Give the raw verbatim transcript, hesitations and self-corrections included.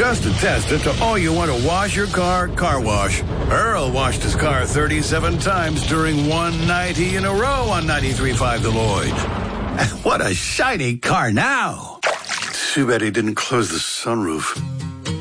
Just attest it to all you want to wash your car, Car Wash. Earl washed his car thirty-seven times during one ninety in a row on ninety-three point five The Lloyd. And what a shiny car now. Too bad he didn't close the sunroof.